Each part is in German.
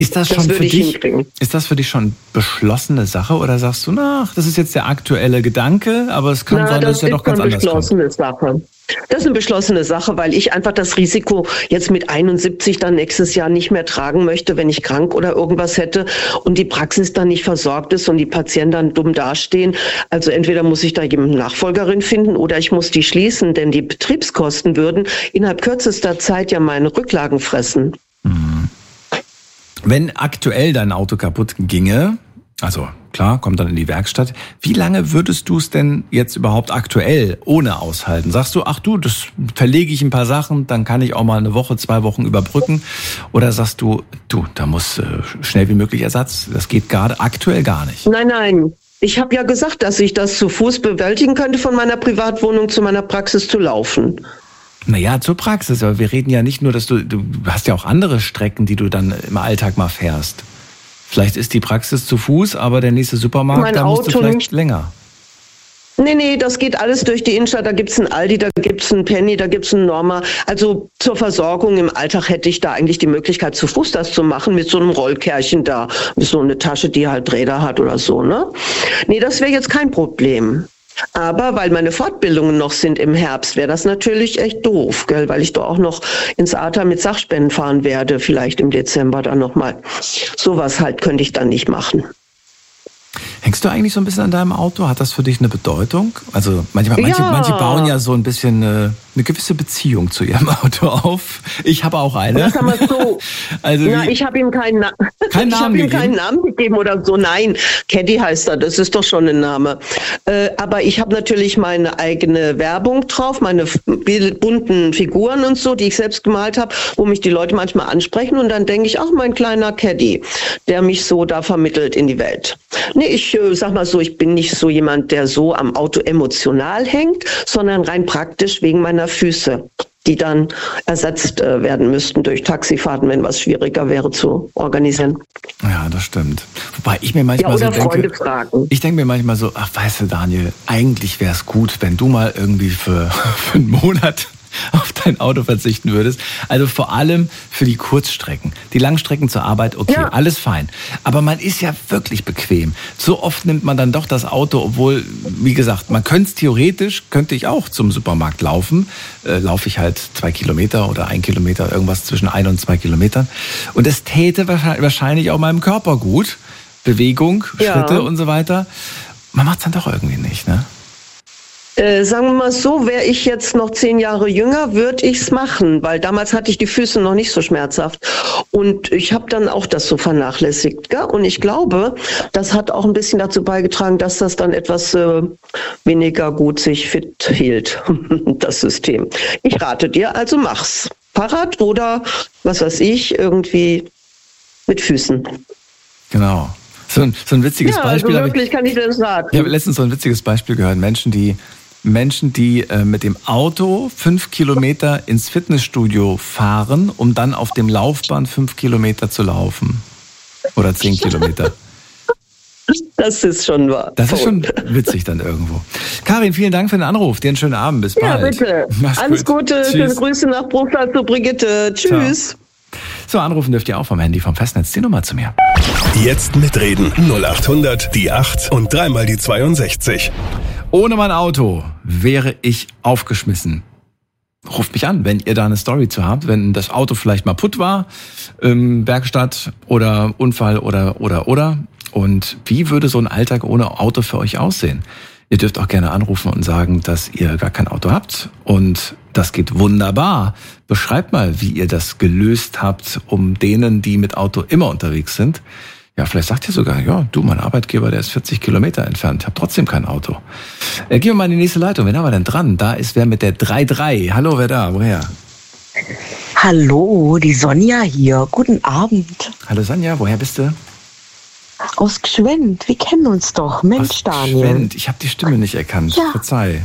Ist das schon für dich? Ist das für dich schon beschlossene Sache oder sagst du, das ist jetzt der aktuelle Gedanke, aber es kann sein, dass es ja doch ganz anders kommt? Sache. Das ist eine beschlossene Sache, weil ich einfach das Risiko jetzt mit 71 dann nächstes Jahr nicht mehr tragen möchte, wenn ich krank oder irgendwas hätte und die Praxis dann nicht versorgt ist und die Patienten dann dumm dastehen. Also entweder muss ich da jemanden Nachfolgerin finden oder ich muss die schließen, denn die Betriebskosten würden innerhalb kürzester Zeit ja meine Rücklagen fressen. Wenn aktuell dein Auto kaputt ginge, also klar, kommt dann in die Werkstatt, wie lange würdest du es denn jetzt überhaupt aktuell ohne aushalten? Sagst du, das verlege ich ein paar Sachen, dann kann ich auch mal eine Woche, 2 Wochen überbrücken? Oder sagst du, da muss schnell wie möglich Ersatz, das geht gerade aktuell gar nicht? Nein. Ich habe ja gesagt, dass ich das zu Fuß bewältigen könnte, von meiner Privatwohnung zu meiner Praxis zu laufen. Naja, zur Praxis, aber wir reden ja nicht nur, dass du hast ja auch andere Strecken, die du dann im Alltag mal fährst. Vielleicht ist die Praxis zu Fuß, aber der nächste Supermarkt, da musst du vielleicht länger. Nee, das geht alles durch die Innenstadt. Da gibt's einen Aldi, da gibt's einen Penny, da gibt's einen Norma. Also zur Versorgung im Alltag hätte ich da eigentlich die Möglichkeit, zu Fuß das zu machen, mit so einem Rollkärchen da, mit so eine Tasche, die halt Räder hat oder so, ne? Nee, das wäre jetzt kein Problem. Aber weil meine Fortbildungen noch sind im Herbst, wäre das natürlich echt doof, gell? Weil ich da auch noch ins ATA mit Sachspenden fahren werde, vielleicht im Dezember dann nochmal. Sowas halt könnte ich dann nicht machen. Hängst du eigentlich so ein bisschen an deinem Auto? Hat das für dich eine Bedeutung? Also manche bauen ja so ein bisschen eine gewisse Beziehung zu ihrem Auto auf. Ich habe auch eine. Das haben wir so. Also ich habe ihm keinen Namen gegeben oder so. Nein, Caddy heißt er. Das ist doch schon ein Name. Aber ich habe natürlich meine eigene Werbung drauf, meine bunten Figuren und so, die ich selbst gemalt habe, wo mich die Leute manchmal ansprechen und dann denke ich, mein kleiner Caddy, der mich so da vermittelt in die Welt. Nee, ich sag mal so, ich bin nicht so jemand, der so am Auto emotional hängt, sondern rein praktisch wegen meiner Füße, die dann ersetzt werden müssten durch Taxifahrten, wenn was schwieriger wäre zu organisieren. Ja, das stimmt. Wobei ich mir manchmal oder so Freunde fragen. Ich denke mir manchmal so, weißt du, Daniel, eigentlich wäre es gut, wenn du mal irgendwie für einen Monat auf dein Auto verzichten würdest. Also vor allem für die Kurzstrecken. Die Langstrecken zur Arbeit, okay, ja. Alles fein. Aber man ist ja wirklich bequem. So oft nimmt man dann doch das Auto, obwohl, wie gesagt, könnte ich auch zum Supermarkt laufen. Laufe ich halt 2 Kilometer oder 1 Kilometer, irgendwas zwischen 1 und 2 Kilometern. Und es täte wahrscheinlich auch meinem Körper gut. Bewegung, Schritte und so weiter. Man macht es dann doch irgendwie nicht, ne? Sagen wir mal so, wäre ich jetzt noch 10 Jahre jünger, würde ich's machen, weil damals hatte ich die Füße noch nicht so schmerzhaft und ich habe dann auch das so vernachlässigt, gell? Und ich glaube, das hat auch ein bisschen dazu beigetragen, dass das dann etwas weniger gut sich fit hielt, das System. Ich rate dir, also mach's. Fahrrad oder, was weiß ich, irgendwie mit Füßen. Genau. So ein witziges Beispiel. Also wirklich kann ich das raten. Ich habe letztens so ein witziges Beispiel gehört. Menschen, die mit dem Auto 5 Kilometer ins Fitnessstudio fahren, um dann auf dem Laufband 5 Kilometer zu laufen. Oder 10 Kilometer. Das ist schon wahr. Das ist schon witzig dann irgendwo. Karin, vielen Dank für den Anruf. Dir einen schönen Abend. Bis bald. Ja, bitte. Alles Gute. Schöne Grüße nach Bruchsal zu Brigitte. Tschüss. Ciao. So, anrufen dürft ihr auch vom Handy, vom Festnetz. Die Nummer zu mir. Jetzt mitreden. 0800 die 8 und 3 die 62. Ohne mein Auto wäre ich aufgeschmissen. Ruft mich an, wenn ihr da eine Story zu habt, wenn das Auto vielleicht mal putt war, Werkstatt oder Unfall oder. Und wie würde so ein Alltag ohne Auto für euch aussehen? Ihr dürft auch gerne anrufen und sagen, dass ihr gar kein Auto habt. Und das geht wunderbar. Beschreibt mal, wie ihr das gelöst habt, um denen, die mit Auto immer unterwegs sind. Ja, vielleicht sagt ihr sogar, mein Arbeitgeber, der ist 40 Kilometer entfernt, ich habe trotzdem kein Auto. Gehen wir mal in die nächste Leitung. Wen haben wir denn dran? Da ist wer mit der 33. Hallo, wer da? Woher? Hallo, die Sonja hier. Guten Abend. Hallo Sonja, woher bist du? Aus Gschwend. Wir kennen uns doch. Mensch, Daniel. Gschwend. Ich habe die Stimme nicht erkannt. Ja. Verzeih.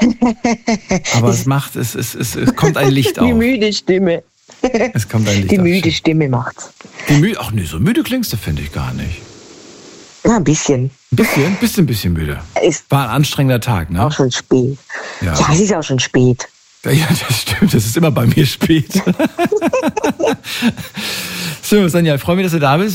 Aber es kommt ein Licht auf. Die müde Stimme. Es kommt ein Licht Die müde Stimme macht's. Ach nee, so müde klingst du, finde ich gar nicht. Ja, ein bisschen. Ein bisschen müde. War ein anstrengender Tag, ne? Auch schon spät. Ja, es ist auch schon spät. Ja, das stimmt. Das ist immer bei mir spät. So, Sonja, ich freue mich, dass du da bist.